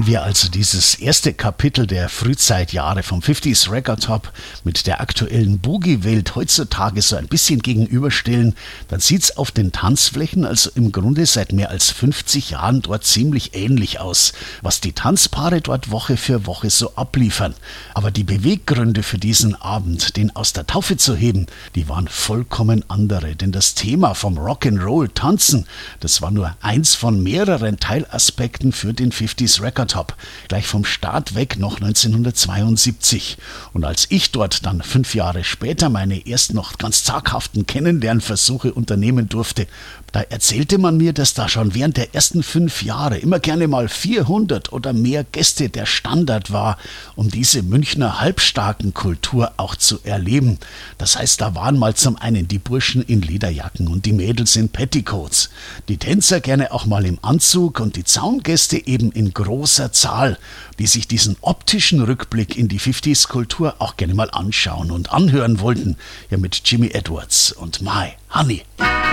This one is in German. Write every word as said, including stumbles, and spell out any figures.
Wenn wir also dieses erste Kapitel der Frühzeitjahre vom fünfziger Record Top mit der aktuellen Boogie-Welt heutzutage so ein bisschen gegenüberstellen, dann sieht's auf den Tanzflächen also im Grunde seit mehr als fünfzig Jahren dort ziemlich ähnlich aus, was die Tanzpaare dort Woche für Woche so abliefern. Aber die Beweggründe für diesen Abend, den aus der Taufe zu heben, die waren vollkommen andere, denn das Thema vom Rock'n'Roll Tanzen, das war nur eins von mehreren Teilaspekten für den fünfziger Record Top, gleich vom Start weg noch neunzehnhundertzweiundsiebzig. Und als ich dort dann fünf Jahre später meine erst noch ganz zaghaften Kennenlernversuche unternehmen durfte, da erzählte man mir, dass da schon während der ersten fünf Jahre immer gerne mal vierhundert oder mehr Gäste der Standard war, um diese Münchner halbstarken Kultur auch zu erleben. Das heißt, da waren mal zum einen die Burschen in Lederjacken und die Mädels in Petticoats, die Tänzer gerne auch mal im Anzug und die Zaungäste eben in großer Zahl, die sich diesen optischen Rückblick in die fünfziger-Kultur auch gerne mal anschauen und anhören wollten, ja mit Jimmy Edwards und My Honey.